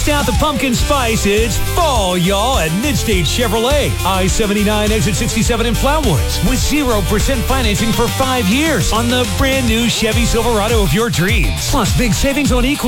Bust out the pumpkin spice. It's fall, y'all, at Midstate Chevrolet. I-79 exit 67 in Flatwoods with 0% financing for 5 years on the brand new Chevy Silverado of your dreams. Plus big savings on equal